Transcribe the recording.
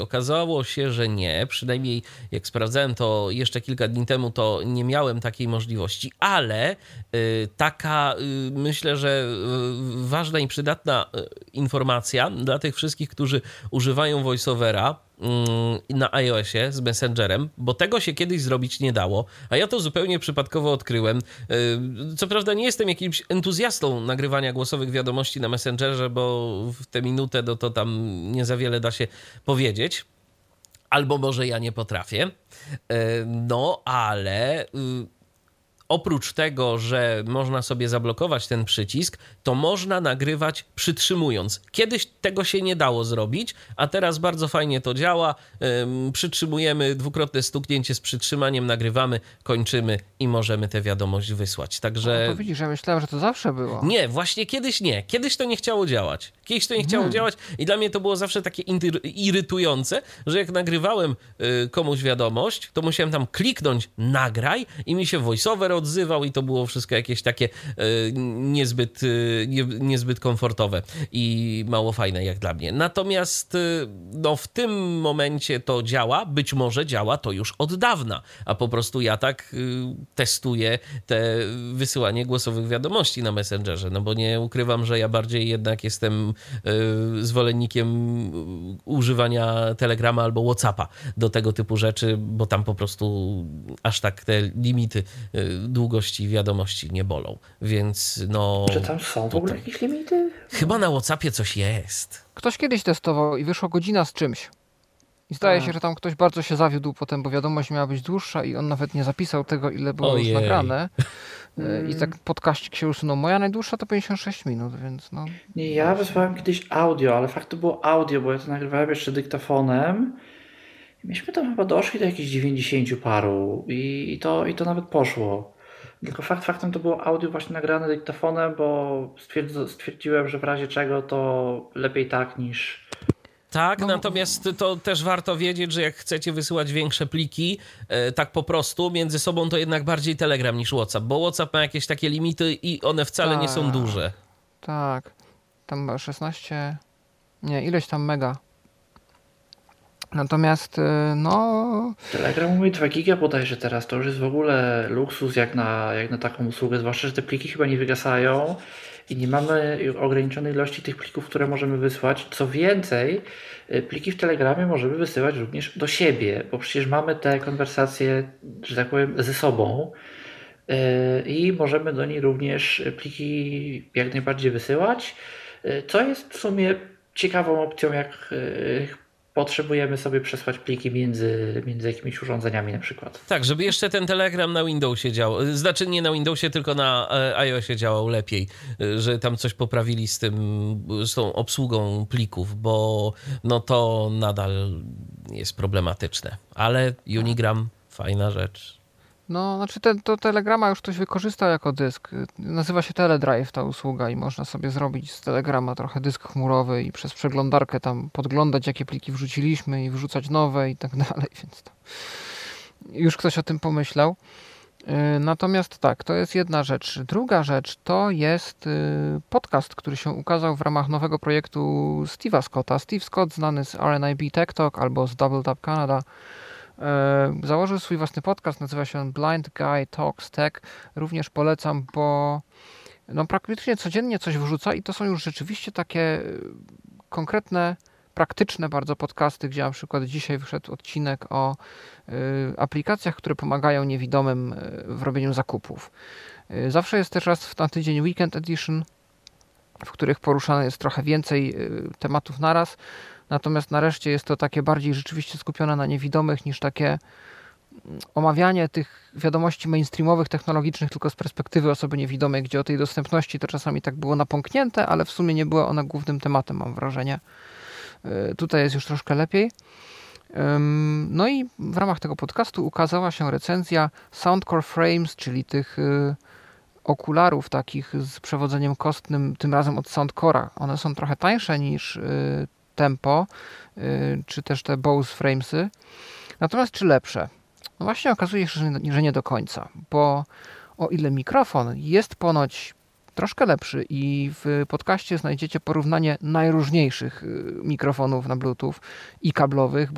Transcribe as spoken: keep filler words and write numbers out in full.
okazało się, że nie. Przynajmniej jak sprawdzałem to jeszcze kilka dni temu, to nie miałem takiej możliwości, ale taka myślę, że ważna i przydatna informacja dla tych wszystkich, którzy używają VoiceOvera na iOSie z Messengerem, bo tego się kiedyś zrobić nie dało, a ja to zupełnie przypadkowo odkryłem. Co prawda nie jestem jakimś entuzjastą nagrywania głosowych wiadomości na Messengerze, bo w tę minutę no to tam nie za wiele da się powiedzieć, albo może ja nie potrafię, no ale oprócz tego, że można sobie zablokować ten przycisk, to można nagrywać przytrzymując. Kiedyś tego się nie dało zrobić, a teraz bardzo fajnie to działa. Ym, przytrzymujemy, dwukrotne stuknięcie z przytrzymaniem, nagrywamy, kończymy i możemy tę wiadomość wysłać. Także... No to widzisz, ja myślałem, że to zawsze było. Nie, właśnie kiedyś nie. Kiedyś to nie chciało działać. Kiedyś to nie chciało hmm. działać i dla mnie to było zawsze takie irytujące, że jak nagrywałem y, komuś wiadomość, to musiałem tam kliknąć nagraj i mi się voiceover odzywał i to było wszystko jakieś takie y, niezbyt, y, nie, niezbyt komfortowe i mało fajne jak dla mnie. Natomiast y, no, w tym momencie to działa, być może działa to już od dawna, a po prostu ja tak y, testuję te wysyłanie głosowych wiadomości na Messengerze, no bo nie ukrywam, że ja bardziej jednak jestem y, zwolennikiem używania Telegrama albo WhatsAppa do tego typu rzeczy, bo tam po prostu aż tak te limity y, długości wiadomości nie bolą, więc no... Czy tam są w ogóle jakieś limity? Chyba na WhatsAppie coś jest. Ktoś kiedyś testował i wyszła godzina z czymś. I zdaje się, że tam ktoś bardzo się zawiódł potem, bo wiadomość miała być dłuższa i on nawet nie zapisał tego, ile było Ojej. już nagrane. I tak podkaścik się usunął. Moja najdłuższa to pięćdziesiąt sześć minut, więc no... Nie, ja wysłałem kiedyś audio, ale fakt to było audio, bo ja to nagrywałem jeszcze dyktafonem. Myśmy tam chyba doszli do jakichś dziewięćdziesięciu paru i, i, to, i to nawet poszło. Tylko fakt faktem to było audio właśnie nagrane dyktafonem, bo stwierdziłem, że w razie czego to lepiej tak niż... Tak, no, natomiast to też warto wiedzieć, że jak chcecie wysyłać większe pliki, e, tak po prostu, między sobą to jednak bardziej Telegram niż WhatsApp, bo WhatsApp ma jakieś takie limity i one wcale tak, nie są duże. Tak, tam szesnaście, nie, ileś tam mega. Natomiast, no... Telegram mówi dwa giga bodajże teraz, to już jest w ogóle luksus jak na, jak na taką usługę, zwłaszcza, że te pliki chyba nie wygasają i nie mamy ograniczonej ilości tych plików, które możemy wysłać. Co więcej, pliki w Telegramie możemy wysyłać również do siebie, bo przecież mamy te konwersacje, że tak powiem, ze sobą i możemy do niej również pliki jak najbardziej wysyłać, co jest w sumie ciekawą opcją, jak potrzebujemy sobie przesłać pliki między, między jakimiś urządzeniami na przykład. Tak, żeby jeszcze ten Telegram na Windowsie działał. Znaczy nie na Windowsie, tylko na iOSie działał lepiej. Że tam coś poprawili z tym, z tą obsługą plików, bo no to nadal jest problematyczne. Ale Unigram, fajna rzecz. No, znaczy te, to Telegrama już ktoś wykorzystał jako dysk. Nazywa się Teledrive ta usługa i można sobie zrobić z Telegrama trochę dysk chmurowy i przez przeglądarkę tam podglądać, jakie pliki wrzuciliśmy i wrzucać nowe i tak dalej, więc to już ktoś o tym pomyślał. Natomiast tak, to jest jedna rzecz. Druga rzecz to jest podcast, który się ukazał w ramach nowego projektu Steve'a Scotta. Steve Scott, znany z R N I B Tech Talk albo z Double Tap Canada, założył swój własny podcast, nazywa się on Blind Guy Talks Tech. Również polecam, bo no praktycznie codziennie coś wrzuca i to są już rzeczywiście takie konkretne, praktyczne bardzo podcasty, gdzie na przykład dzisiaj wyszedł odcinek o y, aplikacjach, które pomagają niewidomym w robieniu zakupów. Y, zawsze jest też raz na tydzień Weekend Edition, w których poruszane jest trochę więcej y, tematów naraz. Natomiast nareszcie jest to takie bardziej rzeczywiście skupione na niewidomych niż takie omawianie tych wiadomości mainstreamowych, technologicznych tylko z perspektywy osoby niewidomej, gdzie o tej dostępności to czasami tak było napomknięte, ale w sumie nie była ona głównym tematem, mam wrażenie. Tutaj jest już troszkę lepiej. No i w ramach tego podcastu ukazała się recenzja Soundcore Frames, czyli tych okularów takich z przewodzeniem kostnym, tym razem od Soundcore'a. One są trochę tańsze niż Tempo, czy też te Bose Framesy. Natomiast czy lepsze? No właśnie okazuje się, że nie, że nie do końca, bo o ile mikrofon jest ponoć troszkę lepszy i w podcaście znajdziecie porównanie najróżniejszych mikrofonów na Bluetooth i kablowych,